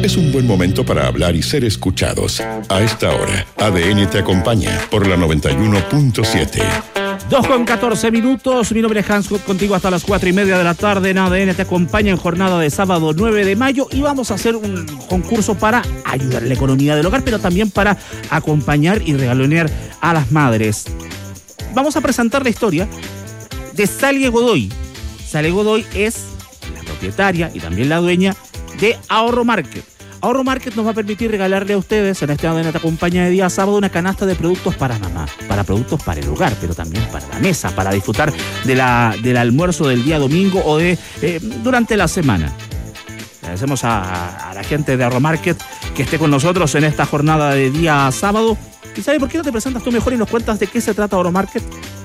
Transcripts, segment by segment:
Es un buen momento para hablar y ser escuchados. A esta hora, ADN te acompaña por la 91.7. 2:14 minutos. Mi nombre es Hans, contigo hasta las 4:30 de la tarde. En ADN te acompaña en jornada de sábado 9 de mayo y vamos a hacer un concurso para ayudar a la economía del hogar, pero también para acompañar y regalonear a las madres. Vamos a presentar la historia de Salie Godoy. Salie Godoy es la propietaria y también la dueña de Ahorro Market. Ahorro Market nos va a permitir regalarle a ustedes en este ADN te acompaña de día sábado una canasta de productos para mamá, para productos para el hogar, pero también para la mesa, para disfrutar del almuerzo del día domingo o durante la semana. Agradecemos a la gente de Ahorro Market que esté con nosotros en esta jornada de día sábado. ¿Y sabe por qué no te presentas tú mejor y nos cuentas de qué se trata Ahorro Market?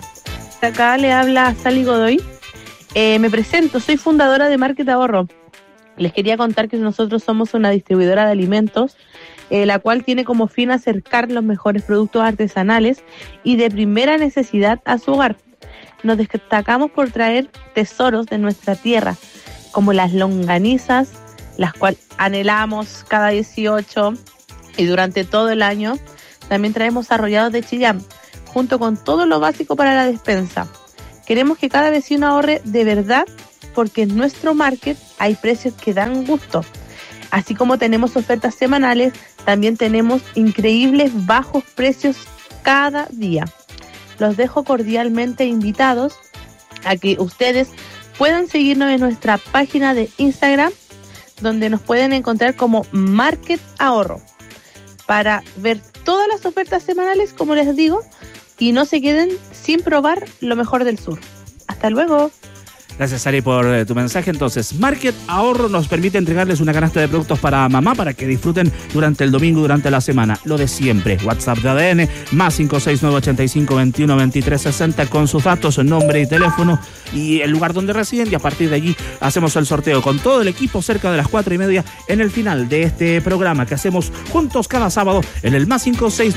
Acá le habla Salie Godoy. Me presento, soy fundadora de Market Ahorro. Les quería contar que nosotros somos una distribuidora de alimentos, la cual tiene como fin acercar los mejores productos artesanales y de primera necesidad a su hogar. Nos destacamos por traer tesoros de nuestra tierra, como las longanizas, las cuales anhelamos cada 18 y durante todo el año. También traemos arrollados de Chillán, junto con todo lo básico para la despensa. Queremos que cada vecino ahorre de verdad, porque en nuestro market hay precios que dan gusto. Así como tenemos ofertas semanales, también tenemos increíbles bajos precios cada día. Los dejo cordialmente invitados a que ustedes puedan seguirnos en nuestra página de Instagram, donde nos pueden encontrar como Market Ahorro, para ver todas las ofertas semanales, como les digo, y no se queden sin probar lo mejor del sur. Hasta luego. Gracias, Salie, por tu mensaje. Entonces, Market Ahorro nos permite entregarles una canasta de productos para mamá para que disfruten durante el domingo, durante la semana. Lo de siempre. WhatsApp de ADN, más 569-85-21-2360 con sus datos, nombre y teléfono y el lugar donde residen. Y a partir de allí hacemos el sorteo con todo el equipo cerca de las 4:30 en el final de este programa que hacemos juntos cada sábado en el más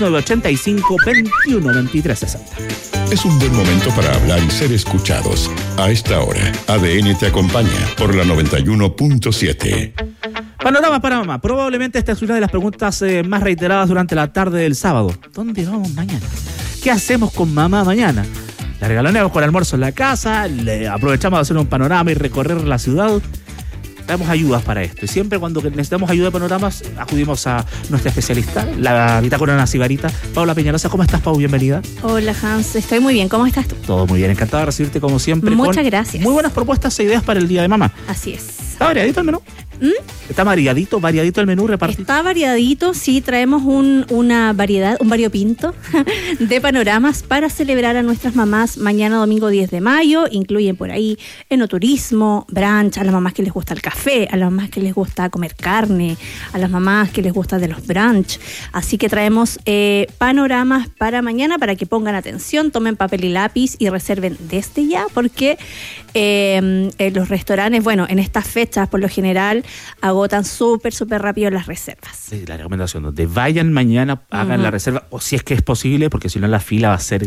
569-85-21-2360. Es un buen momento para hablar y ser escuchados. A esta hora, ADN te acompaña por la 91.7. Panorama para mamá. Probablemente esta es una de las preguntas más reiteradas durante la tarde del sábado. ¿Dónde vamos mañana? ¿Qué hacemos con mamá mañana? ¿La regaloneamos con almuerzo en la casa? ¿Le aprovechamos de hacer un panorama y recorrer la ciudad? Damos ayudas para esto. Y siempre cuando necesitamos ayuda de panoramas, acudimos a nuestra especialista, la bitácora sibarita, Paula Peñalosa. ¿Cómo estás, Pau? Bienvenida. Hola, Hans. Estoy muy bien. ¿Cómo estás tú? Todo muy bien. Encantado de recibirte como siempre. Muchas gracias. Muy buenas propuestas e ideas para el Día de Mamá. Así es. ¿Está variadito el menú? ¿Está variadito el menú repartido? Está variadito, sí, traemos una variedad, un variopinto de panoramas para celebrar a nuestras mamás mañana domingo 10 de mayo. Incluyen por ahí enoturismo, brunch, a las mamás que les gusta el café, a las mamás que les gusta comer carne, a las mamás que les gusta de los brunch. Así que traemos panoramas para mañana para que pongan atención, tomen papel y lápiz y reserven desde ya, porque los restaurantes, bueno, en estas fechas por lo general agotan súper rápido las reservas. Sí, la recomendación, donde vayan mañana, hagan la reserva, o si es que es posible, porque si no la fila va a ser...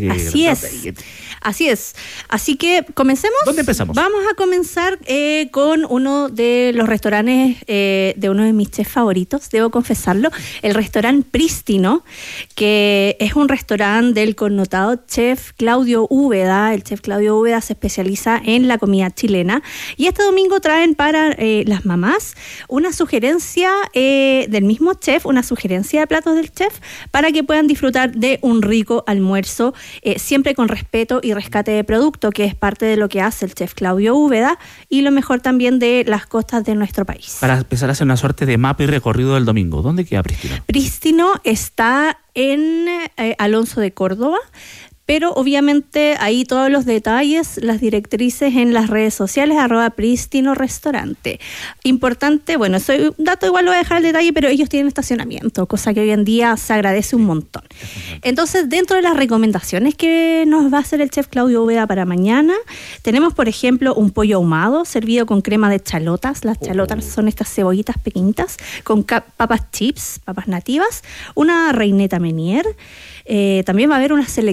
Así es. Así que comencemos. ¿Dónde empezamos? Vamos a comenzar con uno de los restaurantes de uno de mis chefs favoritos, debo confesarlo, el restaurante Prístino, que es un restaurante del connotado chef Claudio Úbeda. El chef Claudio Úbeda se especializa en la comida chilena y este domingo traen para las mamás una sugerencia del mismo chef, una sugerencia de platos del chef para que puedan disfrutar de un rico almuerzo, siempre con respeto y rescate de producto, que es parte de lo que hace el chef Claudio Úbeda y lo mejor también de las costas de nuestro país. Para empezar a hacer una suerte de mapa y recorrido del domingo, ¿dónde queda Prístino? Prístino está en Alonso de Córdoba, pero obviamente ahí todos los detalles, las directrices en las redes sociales, @Prístino Restaurante. Importante, bueno, soy un dato, igual lo voy a dejar el detalle, pero ellos tienen estacionamiento, cosa que hoy en día se agradece un montón. Entonces, dentro de las recomendaciones que nos va a hacer el chef Claudio Úbeda para mañana, tenemos, por ejemplo, un pollo ahumado servido con crema de chalotas. Las chalotas son estas cebollitas pequeñitas, con papas chips, papas nativas, una reineta Menier. También va a haber una selección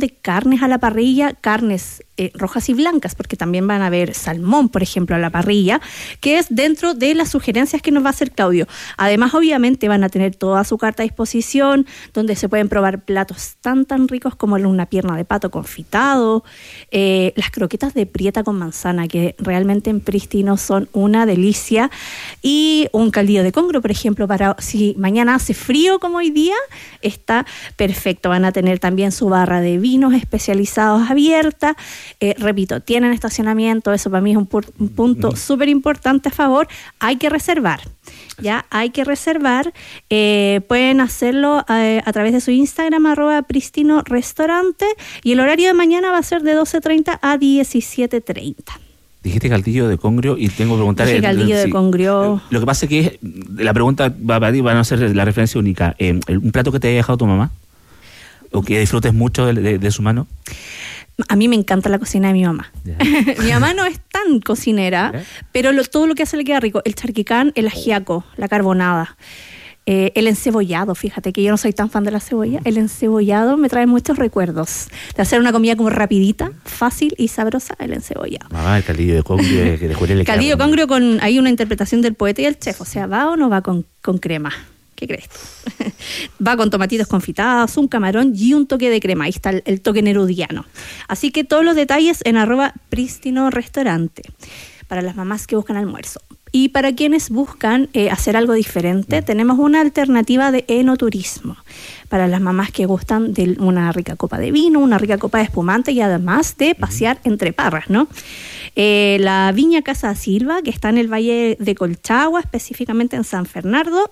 de carnes a la parrilla, carnes rojas y blancas, porque también van a haber salmón, por ejemplo, a la parrilla, que es dentro de las sugerencias que nos va a hacer Claudio. Además, obviamente, van a tener toda su carta a disposición, donde se pueden probar platos tan ricos como una pierna de pato confitado, las croquetas de prieta con manzana, que realmente en Prístino son una delicia, y un caldillo de congrio, por ejemplo, para si mañana hace frío como hoy día, está perfecto. Van a tener también su barra de vinos especializados abierta. Repito, tienen estacionamiento, eso para mí es un punto súper importante a favor. Hay que reservar, ya hay que reservar. Pueden hacerlo a través de su Instagram, @PrístinoRestaurante, y el horario de mañana va a ser de 12:30 a 17:30. Dijiste caldillo de congrio y tengo que preguntar... Dije caldillo de congrio. Lo que pasa es que la pregunta va a ser la referencia única. ¿Un plato que te haya dejado tu mamá? ¿O que disfrutes mucho de su mano? A mí me encanta la cocina de mi mamá. Mi mamá no es tan cocinera, pero todo lo que hace le queda rico. El charquicán, el ajiaco, la carbonada, el encebollado. Fíjate que yo no soy tan fan de la cebolla. El encebollado me trae muchos recuerdos de hacer una comida como rapidita, fácil y sabrosa. El encebollado. Mamá, el caldillo de congrio que después le caldillo de congrio con ahí una interpretación del poeta y el chef. O sea, ¿va o no va con crema? ¿Qué crees tú? Va con tomatitos confitados, un camarón y un toque de crema. Ahí está el toque nerudiano. Así que todos los detalles en @PrístinoRestaurante para las mamás que buscan almuerzo. Y para quienes buscan hacer algo diferente, tenemos una alternativa de enoturismo. Para las mamás que gustan de una rica copa de vino, una rica copa de espumante y además de pasear entre parras, ¿no? La Viña Casa Silva, que está en el Valle de Colchagua, específicamente en San Fernando,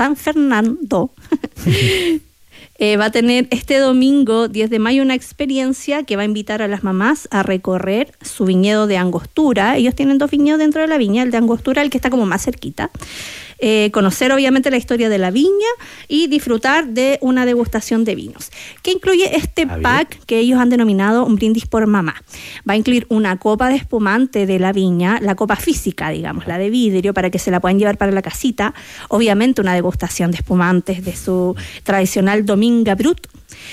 va a tener este domingo 10 de mayo una experiencia que va a invitar a las mamás a recorrer su viñedo de Angostura. Ellos tienen 2 viñedos dentro de la viña, el de Angostura, el que está como más cerquita. Conocer obviamente la historia de la viña y disfrutar de una degustación de vinos, que incluye este pack que ellos han denominado un brindis por mamá. Va a incluir una copa de espumante de la viña, la copa física, digamos, la de vidrio, para que se la puedan llevar para la casita. Obviamente una degustación de espumantes de su tradicional Dominga Brut.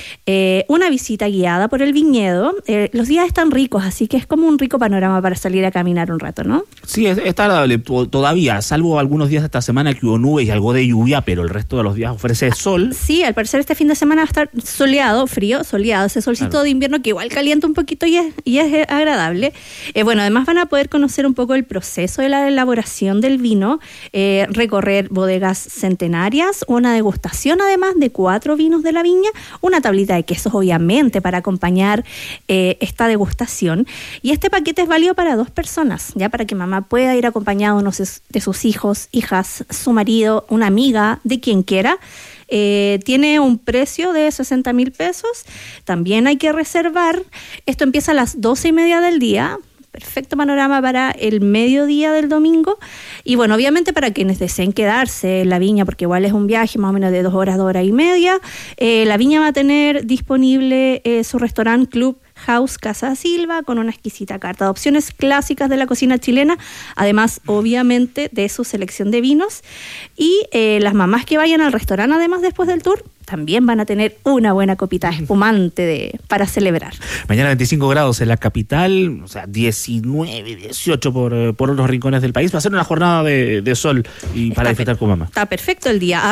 Una visita guiada por el viñedo. Los días están ricos, así que es como un rico panorama para salir a caminar un rato, ¿no? Sí, está agradable todavía, salvo algunos días de esta semana que hubo nubes y algo de lluvia, pero el resto de los días ofrece sol. Sí, al parecer este fin de semana va a estar soleado, frío, soleado, ese solcito de invierno que igual calienta un poquito y es agradable. Bueno, además van a poder conocer un poco el proceso de la elaboración del vino, recorrer bodegas centenarias, una degustación además de 4 vinos de la viña, una tablita de quesos obviamente para acompañar esta degustación, y este paquete es válido para 2 personas, ya para que mamá pueda ir acompañado de sus hijos, hijas, su marido, una amiga, de quien quiera. Tiene un precio de 60,000 pesos. También hay que reservar. Esto empieza a las 12:30 del día. Perfecto panorama para el mediodía del domingo. Y bueno, obviamente para quienes deseen quedarse en la viña, porque igual es un viaje más o menos de 2 horas, 2 horas y media, la viña va a tener disponible su restaurante Club House Casa Silva, con una exquisita carta de opciones clásicas de la cocina chilena, además obviamente de su selección de vinos. Y las mamás que vayan al restaurante, además después del tour, también van a tener una buena copita espumante para celebrar. Mañana 25 grados en la capital, o sea, 19, 18 por otros rincones del país. Va a ser una jornada de sol y para disfrutar con mamá. Está perfecto el día.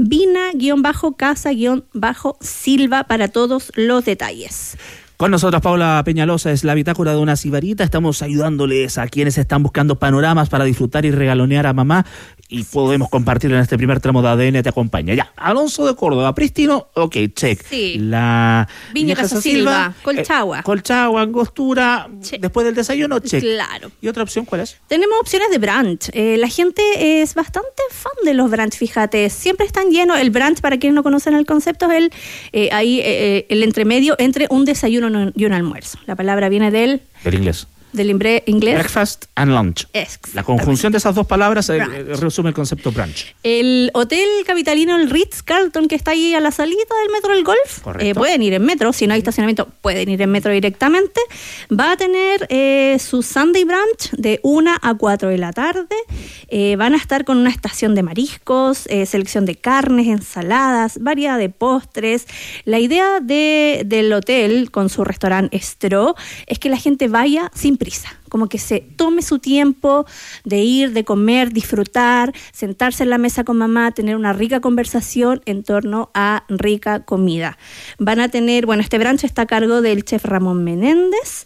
@vina_casa_silva para todos los detalles. Con nosotros Paula Peñalosa, es la bitácora de una sibarita. Estamos ayudándoles a quienes están buscando panoramas para disfrutar y regalonear a mamá, y podemos compartirlo en este primer tramo de ADN Te Acompaña. Ya, Alonso de Córdoba, Prístino, ok, check. Sí. La Viña Casa Silva, Colchagua. Colchagua, Angostura, check. Después del desayuno, check. Claro. ¿Y otra opción cuál es? Tenemos opciones de brunch. La gente es bastante fan de los brunch, fíjate. Siempre están llenos. El brunch, para quienes no conocen el concepto, es el entremedio entre un desayuno y un almuerzo. La palabra viene del inglés. del inglés. Breakfast and lunch. La conjunción de esas dos palabras resume el concepto brunch. El hotel capitalino, el Ritz-Carlton, que está ahí a la salida del Metro del Golf, pueden ir en metro, si no hay estacionamiento, pueden ir en metro directamente. Va a tener su Sunday brunch de 1 a 4 de la tarde. Van a estar con una estación de mariscos, selección de carnes, ensaladas, variedad de postres. La idea del hotel con su restaurante Stro es que la gente vaya sin prisa, como que se tome su tiempo de ir, de comer, disfrutar, sentarse en la mesa con mamá, tener una rica conversación en torno a rica comida. Van a tener, este brunch está a cargo del chef Ramón Menéndez,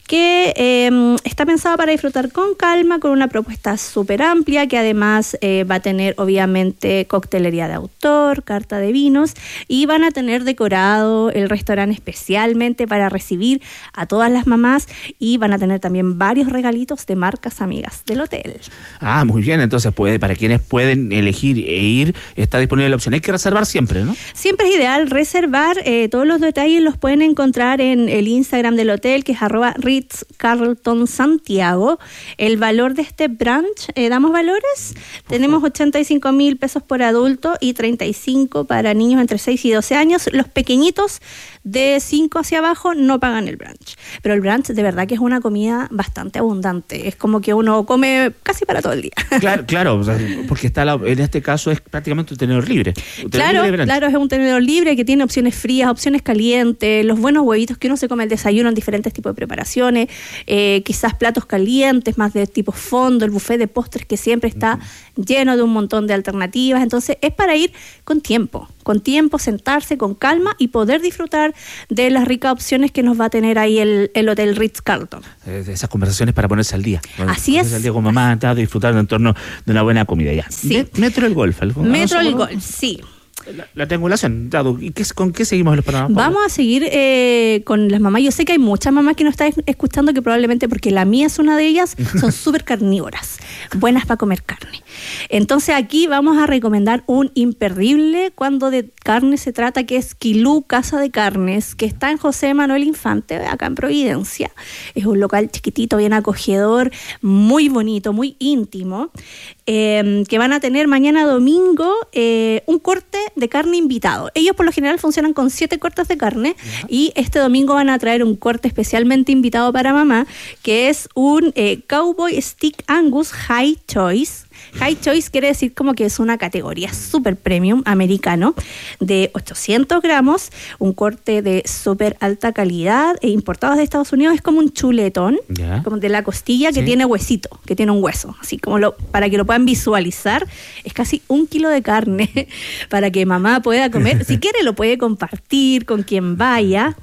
que está pensado para disfrutar con calma, con una propuesta súper amplia, que además va a tener obviamente coctelería de autor, carta de vinos, y van a tener decorado el restaurante especialmente para recibir a todas las mamás, y van a tener también varios regalitos de marcas amigas del hotel. Muy bien, entonces para quienes pueden elegir e ir, está disponible la opción. Hay que reservar siempre, ¿no? Siempre es ideal reservar. Todos los detalles los pueden encontrar en el Instagram del hotel, que es @Ritz-Carlton Santiago. El valor de este brunch, ¿damos valores? Tenemos 85,000 pesos por adulto y 35 para niños entre 6 y 12 años. Los pequeñitos de 5 hacia abajo no pagan el brunch. Pero el brunch de verdad que es una comida bastante abundante. Es como que uno come casi para todo el día. Claro, porque en este caso es prácticamente un tenedor libre. Claro, es un tenedor libre que tiene opciones frías, opciones calientes, los buenos huevitos que uno se come al desayuno en diferentes tipos de preparaciones, quizás platos calientes, más de tipo fondo, el buffet de postres que siempre está lleno de un montón de alternativas. Entonces es para ir con tiempo, sentarse con calma y poder disfrutar de las ricas opciones que nos va a tener ahí el Hotel Ritz-Carlton. Esas conversaciones para ponerse al día. Así es. Al día con mamá, disfrutando en torno de una buena comida ya. Sí. Metro del Golf. Metro del Golf, sí. La triangulación, ¿y con qué seguimos los programas? Vamos a seguir con las mamás. Yo sé que hay muchas mamás que nos están escuchando que probablemente, porque la mía es una de ellas, son súper carnívoras, buenas para comer carne. Entonces aquí vamos a recomendar un imperdible cuando de carne se trata, que es Quilú Casa de Carnes, que está en José Manuel Infante, acá en Providencia. Es un local chiquitito, bien acogedor, muy bonito, muy íntimo, que van a tener mañana domingo un corte de carne invitado. Ellos por lo general funcionan con 7 cortes de carne, y este domingo van a traer un corte especialmente invitado para mamá, que es un Cowboy Stick Angus High Choice. High Choice quiere decir como que es una categoría super premium americano de 800 gramos, un corte de súper alta calidad, importados de Estados Unidos. Es como un chuletón, como de la costilla, que tiene huesito, que tiene un hueso, así como para que lo puedan visualizar. Es casi 1 kilo de carne para que mamá pueda comer. Si quiere lo puede compartir con quien vaya.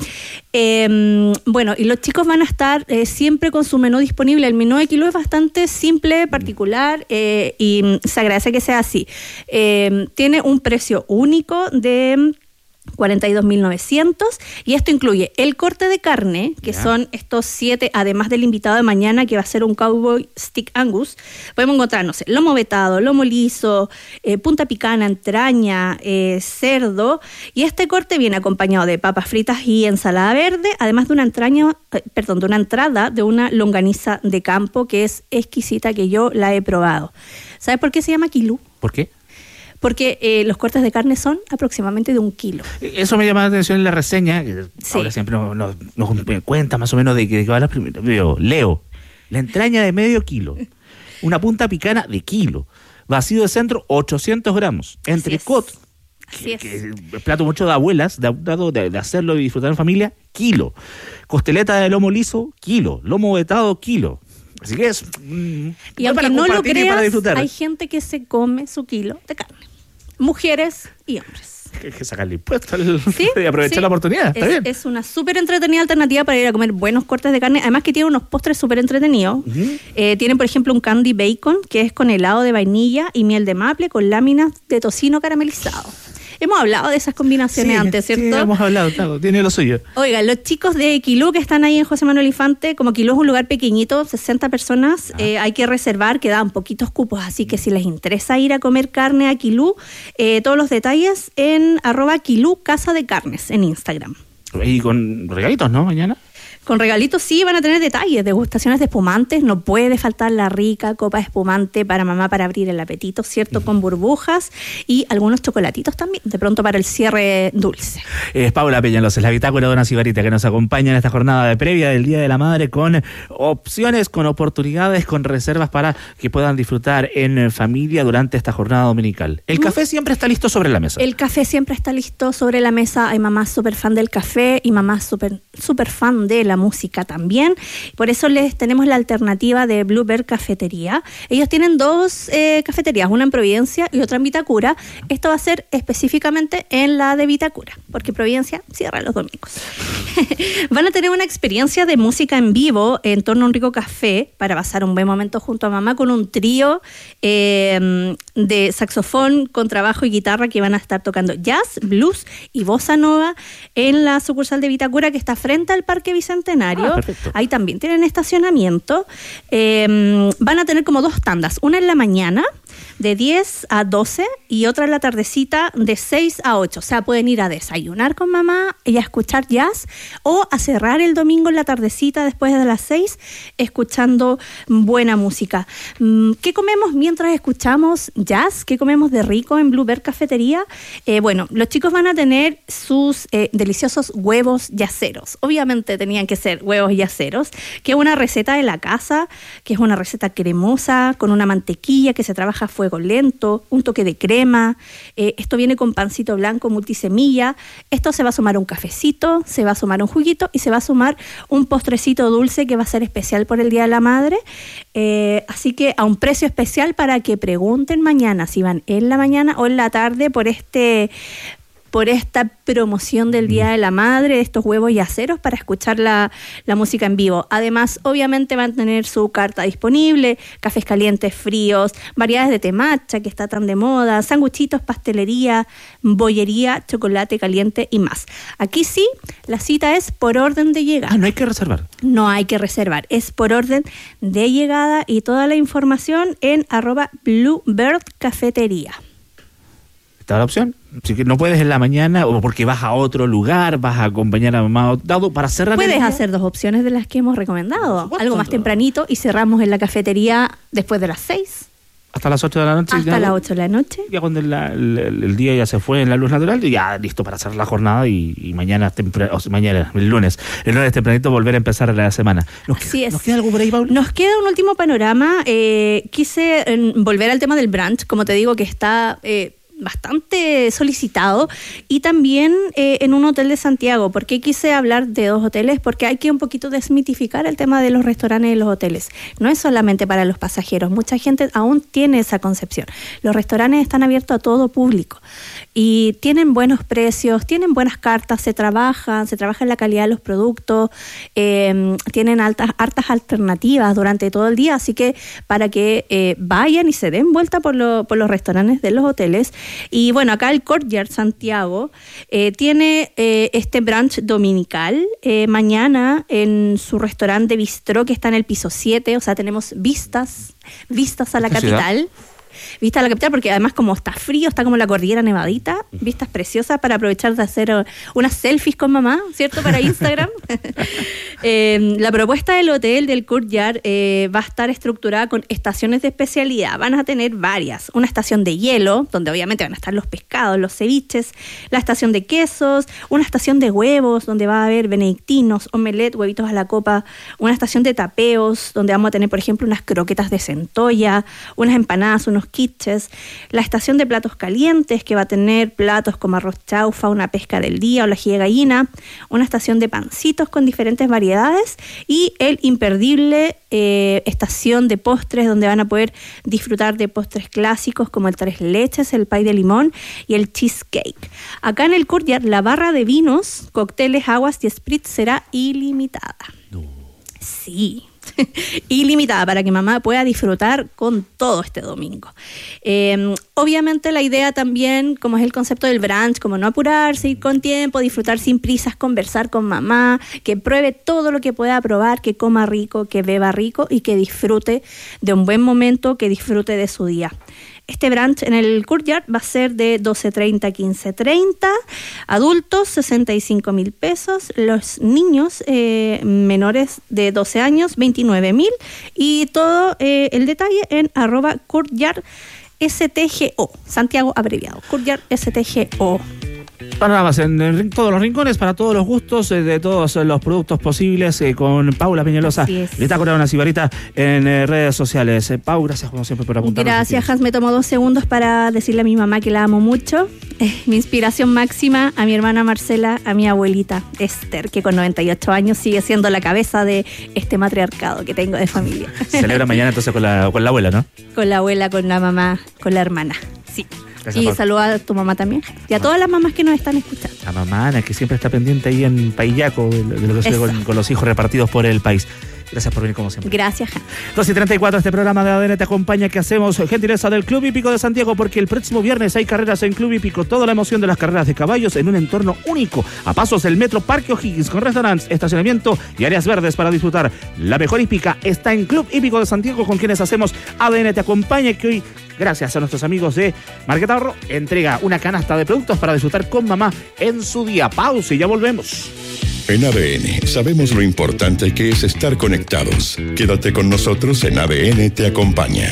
Y los chicos van a estar siempre con su menú disponible. El menú de Quilú es bastante simple, particular, y se agradece que sea así. Tiene un precio único de 42.900, y esto incluye el corte de carne, que son estos 7, además del invitado de mañana, que va a ser un Cowboy Stick Angus. Podemos encontrar, lomo vetado, lomo liso, punta picana, entraña, cerdo, y este corte viene acompañado de papas fritas y ensalada verde, además de una entrada de una longaniza de campo que es exquisita, que yo la he probado. ¿Sabes por qué se llama Quilú? ¿Por qué? Porque los cortes de carne son aproximadamente de 1 kilo. Eso me llama la atención en la reseña, que ahora siempre nos cuenta más o menos de que va primero. Leo, la entraña de medio kilo, una punta picana de kilo, vacío de centro 800 gramos, entrecot, que es plato mucho de abuelas, de hacerlo y disfrutar en familia, kilo, costeleta de lomo liso, kilo, lomo vetado, kilo. Así que es... Y aunque no lo creas, hay gente que se come su kilo de carne. Mujeres y hombres. Hay que sacarle impuestos y aprovechar la oportunidad. Está bien. Es una súper entretenida alternativa para ir a comer buenos cortes de carne. Además que tiene unos postres súper entretenidos. Tienen, por ejemplo, un candy bacon, que es con helado de vainilla y miel de maple con láminas de tocino caramelizado. Hemos hablado de esas combinaciones antes, ¿cierto? Sí, hemos hablado, claro, tiene lo suyo. Oiga, los chicos de Quilú que están ahí en José Manuel Infante, como Quilú es un lugar pequeñito, 60 personas, hay que reservar, quedan poquitos cupos, así que si les interesa ir a comer carne a Quilú, todos los detalles en @Quilú Casa de Carnes en Instagram. Y con regalitos, ¿no? Mañana. Con regalitos sí van a tener detalles, degustaciones de espumantes, no puede faltar la rica copa de espumante para mamá para abrir el apetito, ¿cierto? Con burbujas y algunos chocolatitos también, de pronto para el cierre dulce. Es Paula Peñalosa, la bitácora de Dona Sibarita, que nos acompaña en esta jornada de previa del Día de la Madre con opciones, con oportunidades, con reservas para que puedan disfrutar en familia durante esta jornada dominical. El café siempre está listo sobre la mesa. El café siempre está listo sobre la mesa. Hay mamás súper fan del café y mamás súper fan de la música también. Por eso les tenemos la alternativa de Bluebird Cafetería. Ellos tienen dos cafeterías, una en Providencia y otra en Vitacura. Esto va a ser específicamente en la de Vitacura, porque Providencia cierra los domingos. Van a tener una experiencia de música en vivo en torno a un rico café para pasar un buen momento junto a mamá con un trío de saxofón, contrabajo y guitarra que van a estar tocando jazz, blues y bossa nova en la sucursal de Vitacura que está frente al Parque Bicentenario. Ahí también tienen estacionamiento. Van a tener como dos tandas, una en la mañana de 10 a 12 y otra en la tardecita de 6 a 8. O sea, pueden ir a desayunar con mamá y a escuchar jazz o a cerrar el domingo en la tardecita después de las 6 escuchando buena música. ¿Qué comemos mientras escuchamos jazz? ¿Qué comemos de rico en Bluebird Cafetería? Bueno, los chicos van a tener sus deliciosos huevos yaceros. Obviamente tenían que ser huevos yaceros, que es una receta de la casa, que es una receta cremosa con una mantequilla que se trabaja a fuego lento, un toque de crema. Esto viene con pancito blanco multisemilla. Esto se va a sumar un cafecito, se va a sumar un juguito y se va a sumar un postrecito dulce que va a ser especial por el Día de la Madre. Así que a un precio especial para que pregunten mañana si van en la mañana o en la tarde por esta promoción del Día de la Madre, de estos huevos yaceros para escuchar la música en vivo. Además, obviamente van a tener su carta disponible, cafés calientes, fríos, variedades de té matcha que está tan de moda, sanguchitos, pastelería, bollería, chocolate caliente y más. Aquí sí, la cita es por orden de llegada. No hay que reservar. No hay que reservar, es por orden de llegada y toda la información en @Bluebird Cafetería. ¿Está la opción? Si no puedes en la mañana o porque vas a otro lugar, vas a acompañar a mamá dado para cerrar. Puedes hacer dos opciones de las que hemos recomendado. Algo más tempranito y cerramos en la cafetería después de las 6. Hasta las 8 de la noche. Hasta las 8 de la noche. Ya cuando el día ya se fue en la luz natural, ya listo para hacer la jornada y mañana, el lunes tempranito volver a empezar la semana. Así es. ¿Nos queda algo por ahí, Paula? Nos queda un último panorama. Quise volver al tema del brunch, como te digo, que está bastante solicitado, y también en un hotel de Santiago. ¿Por qué quise hablar de dos hoteles? Porque hay que un poquito desmitificar el tema de los restaurantes y los hoteles. No es solamente para los pasajeros, mucha gente aún tiene esa concepción. Los restaurantes están abiertos a todo público y tienen buenos precios, tienen buenas cartas, se trabaja en la calidad de los productos, tienen hartas alternativas durante todo el día, así que para que vayan y se den vuelta por los restaurantes de los hoteles. Y bueno, acá el Courtyard Santiago tiene este brunch dominical mañana en su restaurante Bistró, que está en el piso 7, o sea, tenemos vistas a la capital. Vista a la capital, porque además como está frío, está como la cordillera nevadita, vistas preciosas para aprovechar de hacer unas selfies con mamá, ¿cierto? Para Instagram. La propuesta del hotel del Courtyard va a estar estructurada con estaciones de especialidad. Van a tener varias. Una estación de hielo, donde obviamente van a estar los pescados, los ceviches, la estación de quesos, una estación de huevos, donde va a haber benedictinos, omelette, huevitos a la copa, una estación de tapeos, donde vamos a tener, por ejemplo, unas croquetas de centolla, unas empanadas, unos quiches, la estación de platos calientes, que va a tener platos como arroz chaufa, una pesca del día o la ají de gallina, una estación de pancitos con diferentes variedades y el imperdible estación de postres, donde van a poder disfrutar de postres clásicos como el tres leches, el pie de limón y el cheesecake. Acá en el Courtyard la barra de vinos, cócteles, aguas y spritz será ilimitada. No. Sí. Ilimitada, para que mamá pueda disfrutar con todo este domingo. Obviamente la idea también, como es el concepto del brunch, como no apurarse, ir con tiempo, disfrutar sin prisas, conversar con mamá, que pruebe todo lo que pueda probar, que coma rico, que beba rico y que disfrute de un buen momento, que disfrute de su día. Este brunch en el Courtyard va a ser de 12.30 a 15.30. Adultos, 65.000 pesos. Los niños menores de 12 años, 29.000. Y todo el detalle en @Courtyard STGO, Santiago abreviado, Courtyard STGO. Panoramas en todos los rincones, para todos los gustos, de todos los productos posibles, con Paula Peñalosa, Bitácora de una Sibarita en redes sociales. Pau, gracias como siempre por apuntarnos. Gracias, Hans. Me tomo 2 segundos para decirle a mi mamá que la amo mucho. Mi inspiración máxima, a mi hermana Marcela, a mi abuelita Esther, que con 98 años sigue siendo la cabeza de este matriarcado que tengo de familia. Celebra mañana entonces con la abuela, ¿no? Con la abuela, con la mamá, con la hermana, sí. Gracias, y saluda a tu mamá también. Y a todas las mamás que nos están escuchando. La mamá Ana, que siempre está pendiente ahí en Paillaco de lo que sucede con los hijos repartidos por el país. Gracias por venir como siempre. Gracias. 2:34, este programa de ADN te acompaña, que hacemos gentileza del Club Hípico de Santiago, porque el próximo viernes hay carreras en Club Hípico. Toda la emoción de las carreras de caballos en un entorno único, a pasos del Metro Parque O'Higgins, con restaurantes, estacionamiento y áreas verdes para disfrutar. La mejor hípica está en Club Hípico de Santiago, con quienes hacemos ADN te acompaña, que hoy, gracias a nuestros amigos de Market Ahorro, entrega una canasta de productos para disfrutar con mamá en su día. Pausa y ya volvemos. En ADN sabemos lo importante que es estar conectados. Quédate con nosotros en ADN te acompaña.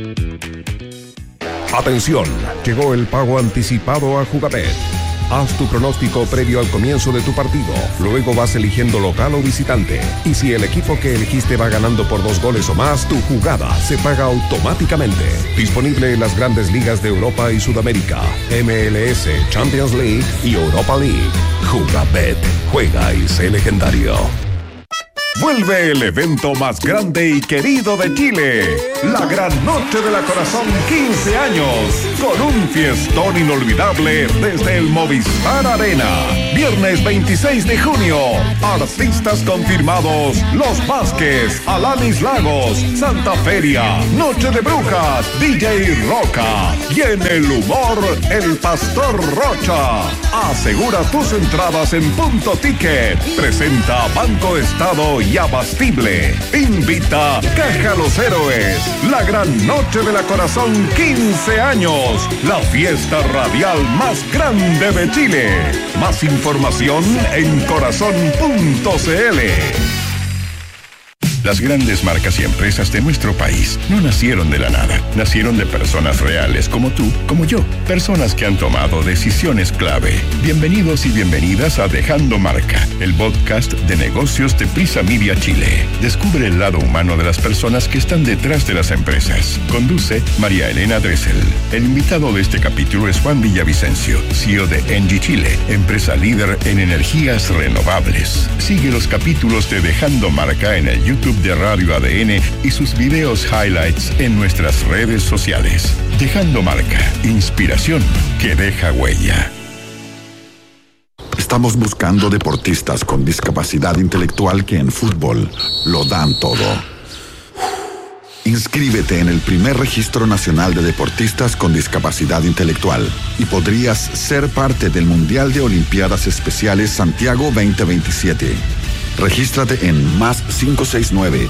Atención, llegó el pago anticipado a Jugabet. Haz tu pronóstico previo al comienzo de tu partido. Luego vas eligiendo local o visitante. Y si el equipo que elegiste va ganando por 2 goles o más, tu jugada se paga automáticamente. Disponible en las grandes ligas de Europa y Sudamérica, MLS, Champions League y Europa League. Jugabet. Juega y sé legendario. Vuelve el evento más grande y querido de Chile, la Gran Noche de la Corazón 15 años, con un fiestón inolvidable desde el Movistar Arena. Viernes 26 de junio, artistas confirmados: Los Vázquez, Alanis Lagos, Santa Feria, Noche de Brujas, DJ Roca y en el humor, el Pastor Rocha. Asegura tus entradas en Punto Ticket. Presenta Banco Estado y Abastible. Invita Caja Los Héroes. La Gran Noche de la Corazón 15 años. La fiesta radial más grande de Chile. Más información en corazón.cl. Las grandes marcas y empresas de nuestro país no nacieron de la nada. Nacieron de personas reales como tú, como yo. Personas que han tomado decisiones clave. Bienvenidos y bienvenidas a Dejando Marca, el podcast de negocios de Prisa Media Chile. Descubre el lado humano de las personas que están detrás de las empresas. Conduce María Elena Dressel. El invitado de este capítulo es Juan Villavicencio, CEO de Engie Chile, empresa líder en energías renovables. Sigue los capítulos de Dejando Marca en el YouTube de Radio ADN y sus videos highlights en nuestras redes sociales. Dejando Marca, inspiración que deja huella. Estamos buscando deportistas con discapacidad intelectual que en fútbol lo dan todo. Inscríbete en el primer registro nacional de deportistas con discapacidad intelectual y podrías ser parte del Mundial de Olimpiadas Especiales Santiago 2027. Regístrate en +569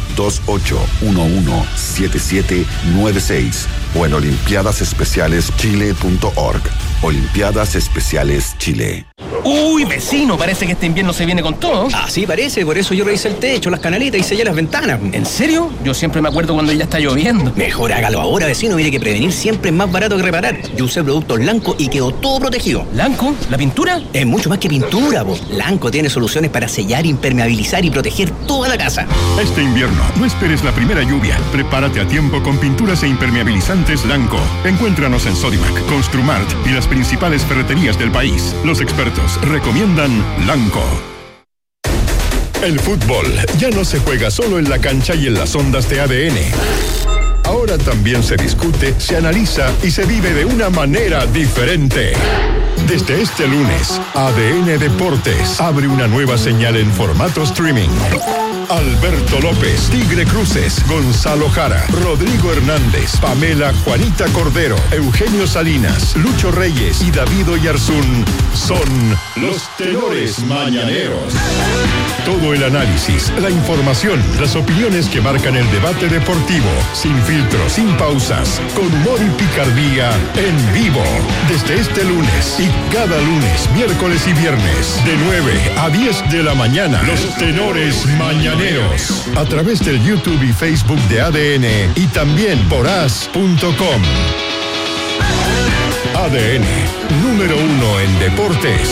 28117796 o en olimpiadasespecialeschile.org. Olimpiadas Especiales Chile. Uy, vecino, parece que este invierno se viene con todo. Así parece, por eso yo revisé el techo, las canaletas y sellé las ventanas. ¿En serio? Yo siempre me acuerdo cuando ya está lloviendo. Mejor hágalo ahora, vecino. Mire que prevenir siempre es más barato que reparar. Yo usé productos Lanco y quedó todo protegido. ¿Lanco? ¿La pintura? Es mucho más que pintura, po. Lanco tiene soluciones para sellar, impermeabilizar y proteger toda la casa. Este invierno, no esperes la primera lluvia. Prepárate a tiempo con pinturas e impermeabilizantes Lanco. Encuéntranos en Sodimac, Construmart y las principales ferreterías del país. Los expertos recomiendan Lanco. El fútbol ya no se juega solo en la cancha y en las ondas de ADN. Ahora también se discute, se analiza y se vive de una manera diferente. Desde este lunes, ADN Deportes abre una nueva señal en formato streaming. Alberto López, Tigre Cruces, Gonzalo Jara, Rodrigo Hernández, Pamela Juanita Cordero, Eugenio Salinas, Lucho Reyes y David Oyarzún son los tenores mañaneros. Todo el análisis, la información, las opiniones que marcan el debate deportivo, sin filtros, sin pausas, con humor y picardía, en vivo, desde este lunes y cada lunes, miércoles y viernes, de 9 a 10 de la mañana, los tenores mañaneros, a través del YouTube y Facebook de ADN y también por as.com. ADN, número 1 en deportes.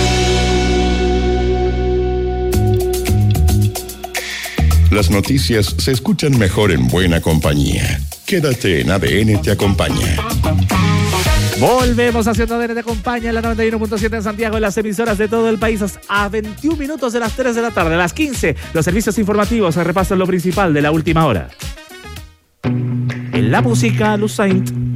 Las noticias se escuchan mejor en buena compañía. Quédate en ADN Te Acompaña. Volvemos haciendo ADN Te Acompaña en la 91.7 en Santiago, en las emisoras de todo el país, a 21 minutos de las 3 de la tarde. A las 15, los servicios informativos se repasan lo principal de la última hora. En la música, Luz Saint.